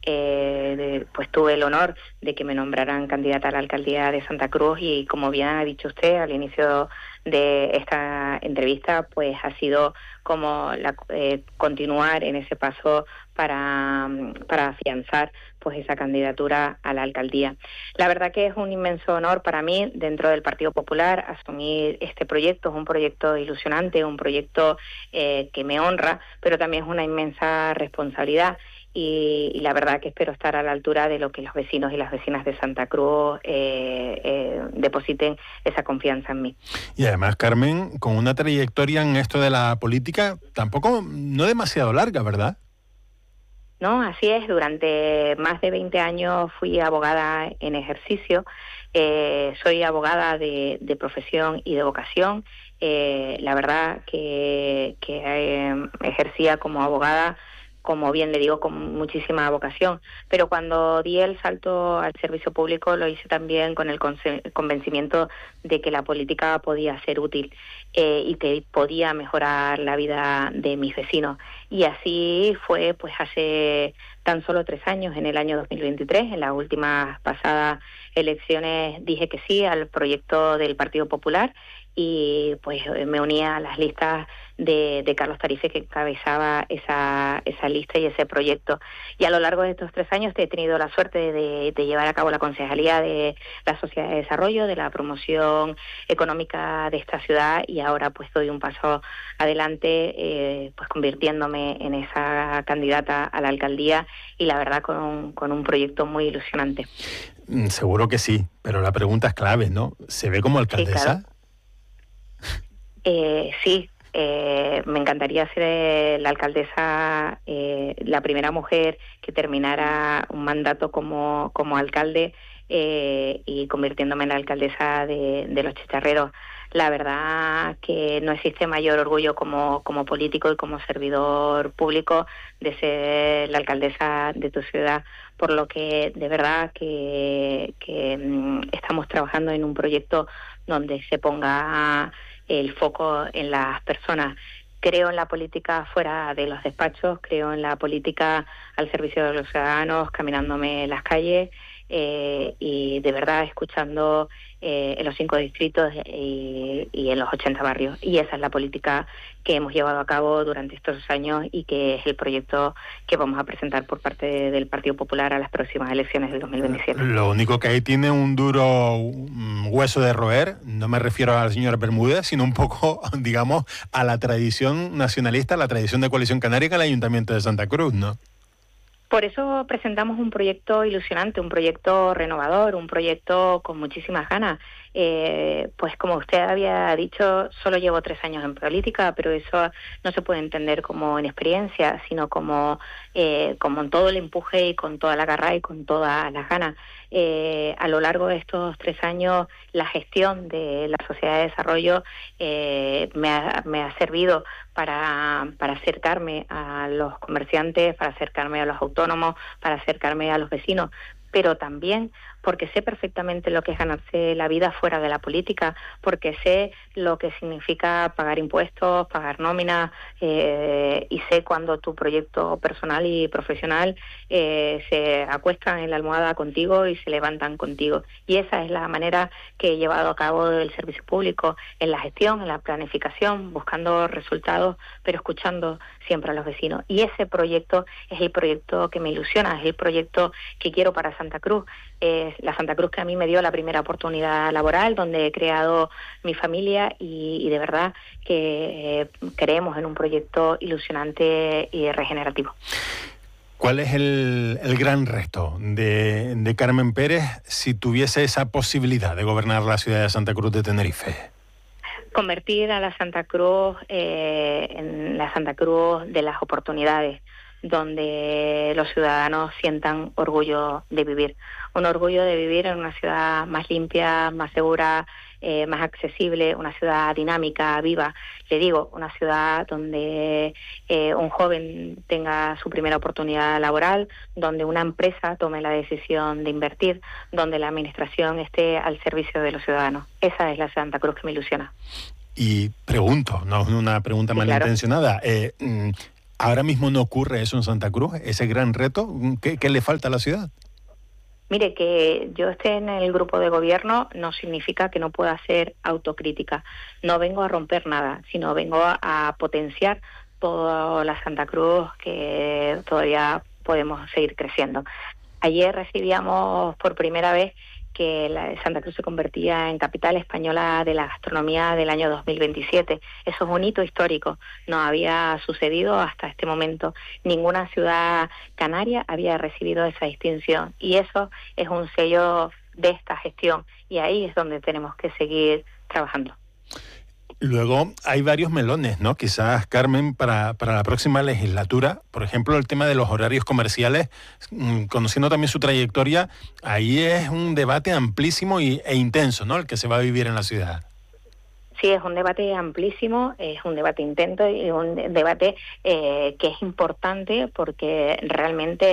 pues tuve el honor de que me nombraran candidata a la alcaldía de Santa Cruz, y como bien ha dicho usted al inicio de esta entrevista, pues ha sido como continuar en ese paso para afianzar pues esa candidatura a la alcaldía. La verdad que es un inmenso honor para mí, dentro del Partido Popular, asumir este proyecto. Es un proyecto ilusionante, un proyecto que me honra, pero también es una inmensa responsabilidad. Y la verdad que espero estar a la altura de lo que los vecinos y las vecinas de Santa Cruz depositen esa confianza en mí. Y además, Carmen, con una trayectoria en esto de la política tampoco no demasiado larga, ¿verdad? No, así es. Durante más de 20 años fui abogada en ejercicio. Soy abogada de profesión y de vocación. La verdad que ejercía como abogada, como bien le digo, con muchísima vocación. Pero cuando di el salto al servicio público, lo hice también con el convencimiento de que la política podía ser útil y que podía mejorar la vida de mis vecinos. Y así fue, pues hace tan solo 3 años, en el año 2023, en las últimas pasadas elecciones, dije que sí al proyecto del Partido Popular, y pues me unía a las listas de Carlos Tarife, que encabezaba esa lista y ese proyecto. Y a lo largo de estos 3 años he tenido la suerte de llevar a cabo la concejalía de la Sociedad de Desarrollo, de la promoción económica de esta ciudad, y ahora pues doy un paso adelante, pues convirtiéndome en esa candidata a la alcaldía, y la verdad con un proyecto muy ilusionante. Seguro que sí, pero la pregunta es clave, ¿no? ¿Se ve como alcaldesa? Sí, claro. Sí, me encantaría ser la alcaldesa, la primera mujer que terminara un mandato como alcalde, y convirtiéndome en la alcaldesa de Los Chicharreros. La verdad que no existe mayor orgullo como político y como servidor público de ser la alcaldesa de tu ciudad, por lo que de verdad que estamos trabajando en un proyecto donde se ponga el foco en las personas. Creo en la política fuera de los despachos, creo en la política al servicio de los ciudadanos, caminándome en las calles, y de verdad escuchando en los 5 distritos y en los 80 barrios. Y esa es la política que hemos llevado a cabo durante estos años, y que es el proyecto que vamos a presentar por parte del Partido Popular a las próximas elecciones del 2027. Lo único que ahí tiene un duro hueso de roer, no me refiero a la señora Bermúdez, sino un poco, digamos, a la tradición nacionalista, a la tradición de Coalición Canaria en el Ayuntamiento de Santa Cruz, ¿no? Por eso presentamos un proyecto ilusionante, un proyecto renovador, un proyecto con muchísimas ganas. Pues como usted había dicho, solo llevo 3 años en política, pero eso no se puede entender como inexperiencia, sino como en todo el empuje y con toda la garra y con todas las ganas. A lo largo de estos 3 años, la gestión de la Sociedad de Desarrollo me ha servido para acercarme a los comerciantes, para acercarme a los autónomos, para acercarme a los vecinos, pero también porque sé perfectamente lo que es ganarse la vida fuera de la política, porque sé lo que significa pagar impuestos, pagar nóminas, y sé cuando tu proyecto personal y profesional se acuestan en la almohada contigo y se levantan contigo. Y esa es la manera que he llevado a cabo el servicio público, en la gestión, en la planificación, buscando resultados, pero escuchando siempre a los vecinos. Y ese proyecto es el proyecto que me ilusiona, es el proyecto que quiero para Santa Cruz. La Santa Cruz que a mí me dio la primera oportunidad laboral, donde he creado mi familia, y de verdad que creemos en un proyecto ilusionante y regenerativo. ¿Cuál es el gran reto de Carmen Pérez si tuviese esa posibilidad de gobernar la ciudad de Santa Cruz de Tenerife? Convertir a la Santa Cruz en la Santa Cruz de las oportunidades, donde los ciudadanos sientan orgullo de vivir. Un orgullo de vivir en una ciudad más limpia, más segura, más accesible, una ciudad dinámica, viva. Le digo, una ciudad donde un joven tenga su primera oportunidad laboral, donde una empresa tome la decisión de invertir, donde la administración esté al servicio de los ciudadanos. Esa es la Santa Cruz que me ilusiona. Y pregunto, no es una pregunta Sí, malintencionada, Ahora mismo no ocurre eso en Santa Cruz, ese gran reto. ¿Qué le falta a la ciudad? Mire, que yo esté en el grupo de gobierno no significa que no pueda hacer autocrítica. No vengo a romper nada, sino vengo a potenciar toda la Santa Cruz, que todavía podemos seguir creciendo. Ayer recibíamos por primera vez que Santa Cruz se convertía en capital española de la gastronomía del año 2027. Eso es un hito histórico, no había sucedido hasta este momento. Ninguna ciudad canaria había recibido esa distinción y eso es un sello de esta gestión y ahí es donde tenemos que seguir trabajando. Luego hay varios melones, ¿no? Quizás, Carmen, para la próxima legislatura, por ejemplo, el tema de los horarios comerciales, conociendo también su trayectoria, ahí es un debate amplísimo e intenso, ¿no? El que se va a vivir en la ciudad. Sí, es un debate amplísimo, es un debate intenso y un debate que es importante porque realmente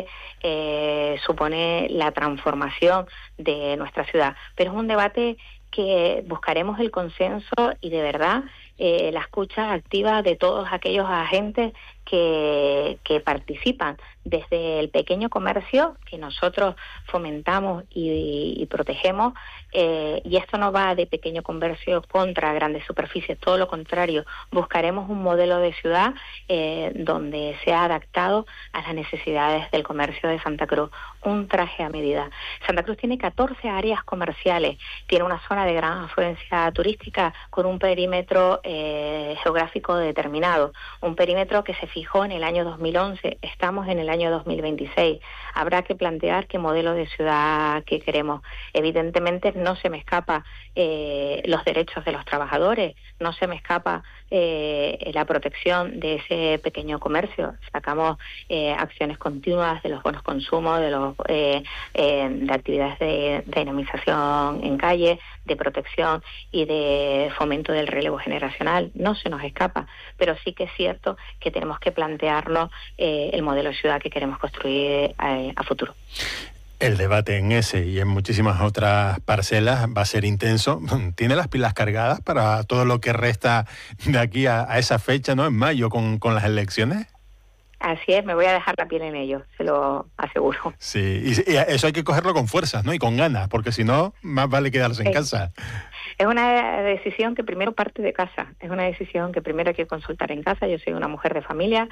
supone la transformación de nuestra ciudad. Pero es un debate que buscaremos el consenso y de verdad la escucha activa de todos aquellos agentes que participan, desde el pequeño comercio que nosotros fomentamos y protegemos, y esto no va de pequeño comercio contra grandes superficies, todo lo contrario, buscaremos un modelo de ciudad donde sea adaptado a las necesidades del comercio de Santa Cruz, un traje a medida. Santa Cruz tiene 14 áreas comerciales, tiene una zona de gran afluencia turística con un perímetro geográfico determinado, un perímetro que se fijó en el año 2011, estamos en el año 2026. Habrá que plantear qué modelo de ciudad que queremos. Evidentemente no se me escapa los derechos de los trabajadores, no se me escapa la protección de ese pequeño comercio. Sacamos acciones continuas de los bonos consumo, de actividades de dinamización en calle, de protección y de fomento del relevo generacional. No se nos escapa, pero sí que es cierto que tenemos que plantearnos el modelo de ciudad que queremos construir a futuro. El debate en ese y en muchísimas otras parcelas va a ser intenso. ¿Tiene las pilas cargadas para todo lo que resta de aquí a esa fecha, ¿no? En mayo, con las elecciones. Así es, me voy a dejar la piel en ello, se lo aseguro. Sí, y eso hay que cogerlo con fuerzas, ¿no? Y con ganas, porque si no, más vale quedarse en casa. Es una decisión que primero parte de casa, es una decisión que primero hay que consultar en casa. Yo soy una mujer de familia,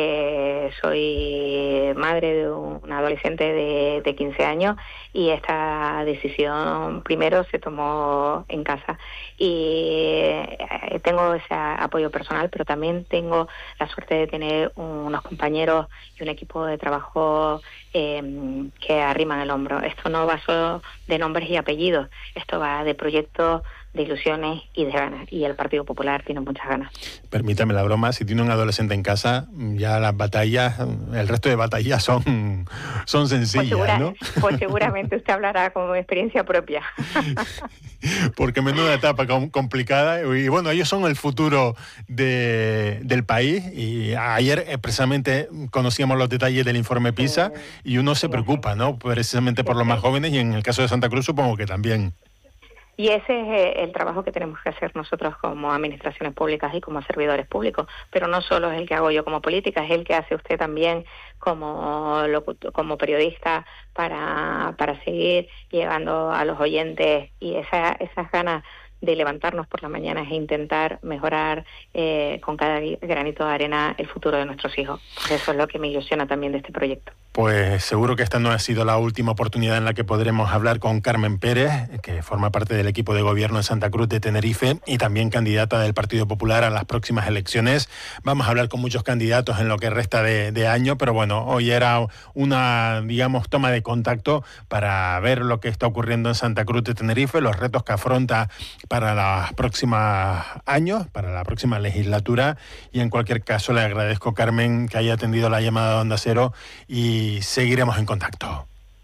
soy madre de un adolescente de 15 años y esta decisión primero se tomó en casa. Y tengo ese apoyo personal, pero también tengo la suerte de tener unos compañeros y un equipo de trabajo que arriman el hombro. Esto no va solo de nombres y apellidos, esto va de proyectos, de ilusiones y de ganas, y el Partido Popular tiene muchas ganas. Permítame la broma, si tiene un adolescente en casa, ya las batallas, el resto de batallas son sencillas, ¿no? Pues seguramente usted hablará como experiencia propia. Porque menuda etapa complicada, y bueno, ellos son el futuro del país, y ayer precisamente conocíamos los detalles del informe PISA, y uno se preocupa, ¿no? Precisamente por los más jóvenes, y en el caso de Santa Cruz supongo que también. Y ese es el trabajo que tenemos que hacer nosotros como administraciones públicas y como servidores públicos, pero no solo es el que hago yo como política, es el que hace usted también como periodista para seguir llegando a los oyentes, y esas ganas de levantarnos por la mañana e intentar mejorar con cada granito de arena el futuro de nuestros hijos. Eso es lo que me ilusiona también de este proyecto. Pues seguro que esta no ha sido la última oportunidad en la que podremos hablar con Carmen Pérez, que forma parte del equipo de gobierno en Santa Cruz de Tenerife y también candidata del Partido Popular a las próximas elecciones. Vamos a hablar con muchos candidatos en lo que resta de año, pero bueno, hoy era una, digamos, toma de contacto para ver lo que está ocurriendo en Santa Cruz de Tenerife, los retos que afronta para los próximos años, para la próxima legislatura, y en cualquier caso le agradezco, Carmen, que haya atendido la llamada de Onda Cero y seguiremos en contacto.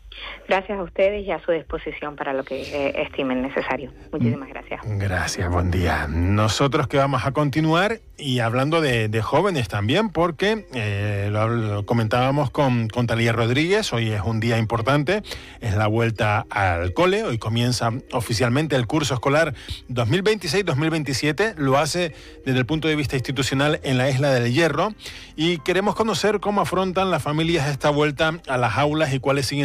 Gracias a ustedes y a su disposición para lo que estimen necesario. Muchísimas gracias. Gracias, buen día. Nosotros que vamos a continuar y hablando de jóvenes también, porque lo comentábamos con Talía Rodríguez, hoy es un día importante, es la vuelta al cole, hoy comienza oficialmente el curso escolar 2026-2027, lo hace desde el punto de vista institucional en la Isla del Hierro y queremos conocer cómo afrontan las familias esta vuelta a las aulas y cuáles siguen